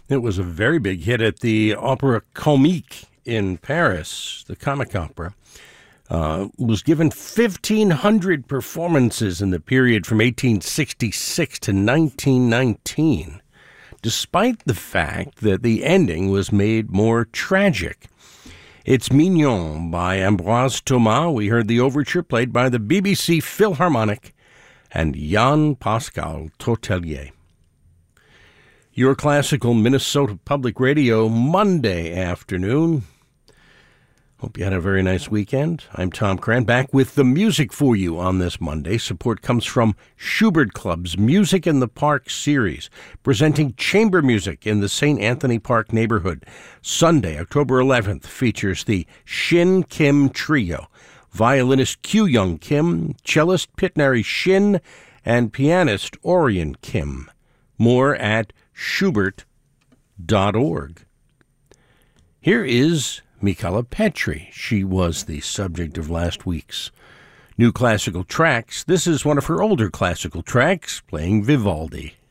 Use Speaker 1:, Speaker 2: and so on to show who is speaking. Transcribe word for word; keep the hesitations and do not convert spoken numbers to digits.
Speaker 1: It was a very big hit at the Opera Comique in Paris, the comic opera. Uh, was given fifteen hundred performances in the period from eighteen sixty-six to nineteen nineteen, despite the fact that the ending was made more tragic. It's Mignon by Ambroise Thomas. We heard the overture played by the B B C Philharmonic and Jean-Pascal Totelier. Your Classical Minnesota Public Radio, Monday afternoon. Hope you had a very nice weekend. I'm Tom Cran, back with the music for you on this Monday. Support comes from Schubert Club's Music in the Park series, presenting chamber music in the Saint Anthony Park neighborhood. Sunday, October eleventh, features the Shin Kim Trio, violinist Kyu Young Kim, cellist Pitnari Shin, and pianist Orion Kim. More at schubert dot org. Here is Michala Petri. She was the subject of last week's New Classical Tracks. This is one of her older classical tracks, playing Vivaldi.